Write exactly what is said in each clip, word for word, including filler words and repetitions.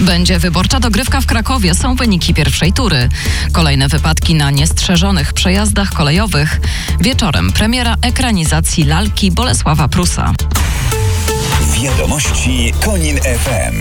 Będzie wyborcza dogrywka w Krakowie. Są wyniki pierwszej tury. Kolejne wypadki na niestrzeżonych przejazdach kolejowych. Wieczorem premiera ekranizacji lalki Bolesława Prusa. Wiadomości Konin F M.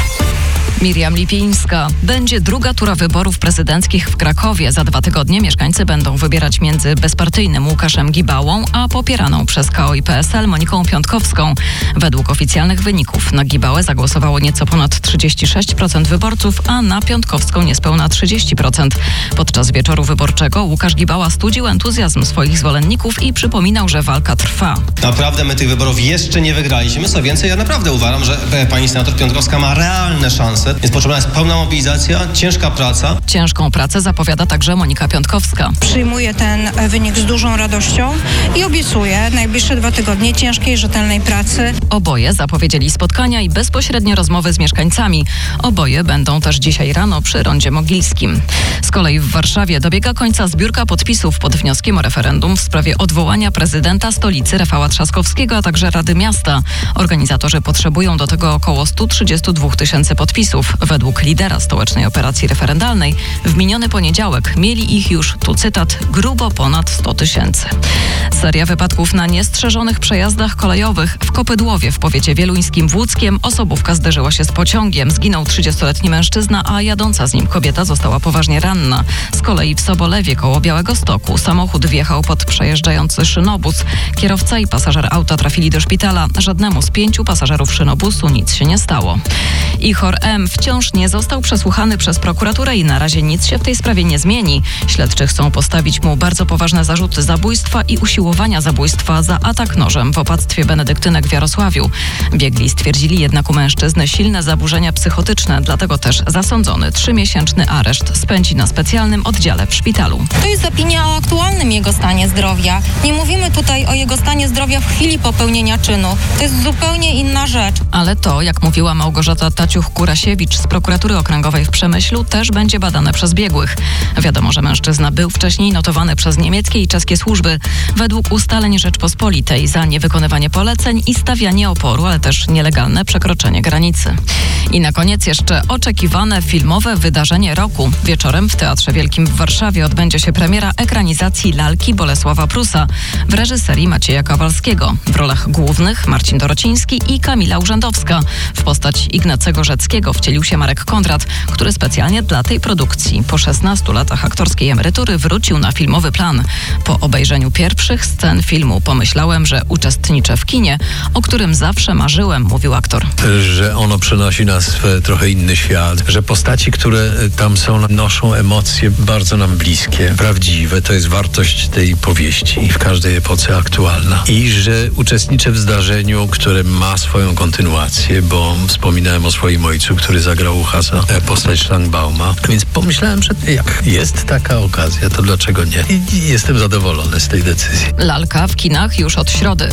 Miriam Lipińska. Będzie druga tura wyborów prezydenckich w Krakowie. Za dwa tygodnie mieszkańcy będą wybierać między bezpartyjnym Łukaszem Gibałą, a popieraną przez K O i P S L Moniką Piątkowską. Według oficjalnych wyników na Gibałę zagłosowało nieco ponad trzydzieści sześć procent wyborców, a na Piątkowską niespełna trzydzieści procent. Podczas wieczoru wyborczego Łukasz Gibała studził entuzjazm swoich zwolenników i przypominał, że walka trwa. Naprawdę my tych wyborów jeszcze nie wygraliśmy. Co więcej, ja naprawdę uważam, że pani senator Piątkowska ma realne szanse. Więc potrzebna jest pełna mobilizacja, ciężka praca. Ciężką pracę zapowiada także Monika Piątkowska. Przyjmuję ten wynik z dużą radością i obiecuję najbliższe dwa tygodnie ciężkiej, rzetelnej pracy. Oboje zapowiedzieli spotkania i bezpośrednie rozmowy z mieszkańcami. Oboje będą też dzisiaj rano przy Rondzie Mogilskim. Z kolei w Warszawie dobiega końca zbiórka podpisów pod wnioskiem o referendum w sprawie odwołania prezydenta stolicy Rafała Trzaskowskiego, a także Rady Miasta. Organizatorzy potrzebują do tego około sto trzydzieści dwa tysięcy podpisów. Według lidera stołecznej operacji referendalnej w miniony poniedziałek mieli ich już, tu cytat, grubo ponad sto tysięcy. Seria wypadków na niestrzeżonych przejazdach kolejowych. W Kopydłowie w powiecie wieluńskim w Łódzkiem osobówka zderzyła się z pociągiem. Zginął trzydziestoletni mężczyzna, a jadąca z nim kobieta została poważnie ranna. Z kolei w Sobolewie koło Białegostoku samochód wjechał pod przejeżdżający szynobus. Kierowca i pasażer auta trafili do szpitala. Żadnemu z pięciu pasażerów szynobusu nic się nie stało. Ichor M. wciąż nie został przesłuchany przez prokuraturę i na razie nic się w tej sprawie nie zmieni. Śledczy chcą postawić mu bardzo poważne zarzuty zabójstwa i usiłowania zabójstwa za atak nożem w opactwie benedyktynek w Jarosławiu. Biegli stwierdzili jednak u mężczyzny silne zaburzenia psychotyczne, dlatego też zasądzony trzymiesięczny areszt spędzi na specjalnym oddziale w szpitalu. To jest opinia o aktualnym jego stanie zdrowia. Nie mówimy tutaj o jego stanie zdrowia w chwili popełnienia czynu. To jest zupełnie inna rzecz. Ale to, jak mówiła Małgorzata Taciuch-Kurasiewicz z prokuratury okręgowej w Przemyślu, też będzie badane przez biegłych. Wiadomo, że mężczyzna był wcześniej notowany przez niemieckie i czeskie służby. Według ustaleń Rzeczpospolitej za niewykonywanie poleceń i stawianie oporu, ale też nielegalne przekroczenie granicy. I na koniec jeszcze oczekiwane filmowe wydarzenie roku. Wieczorem w Teatrze Wielkim w Warszawie odbędzie się premiera ekranizacji lalki Bolesława Prusa w reżyserii Macieja Kowalskiego. W rolach głównych Marcin Dorociński i Kamila Urzędowska. W postać Ignacego Rzeckiego wcielił się Marek Kondrat, który specjalnie dla tej produkcji po szesnastu latach aktorskiej emerytury wrócił na filmowy plan. Po obejrzeniu pierwszych scen filmu pomyślałem, że uczestniczę w kinie, o którym zawsze marzyłem, mówił aktor. Że ono przenosi nas w trochę inny świat, że postaci, które tam są, noszą emocje bardzo nam bliskie, prawdziwe. To jest wartość tej powieści w każdej epoce aktualna. I że uczestniczę w zdarzeniu, które ma swoją kontynuację, bo wspominałem o swoim ojcu, który zagrał u Hasa postać Szlangbauma. Więc pomyślałem, że jak jest taka okazja, to dlaczego nie? I jestem zadowolony z tej decyzji. Lalka w kinach już od środy.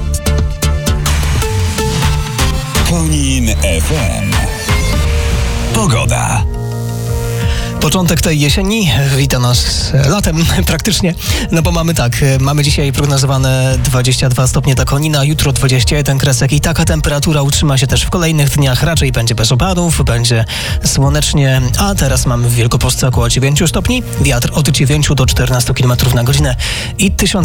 Konin F M. Pogoda. Początek tej jesieni wita nas latem praktycznie, no bo mamy tak, mamy dzisiaj prognozowane dwadzieścia dwa stopnie dla Konina, jutro dwadzieścia jeden Kresek i taka temperatura utrzyma się też w kolejnych dniach, raczej będzie bez opadów, będzie słonecznie, a teraz mamy w Wielkopolsce około dziewięć stopni, wiatr od dziewięciu do czternastu kilometrów na godzinę i tysiąc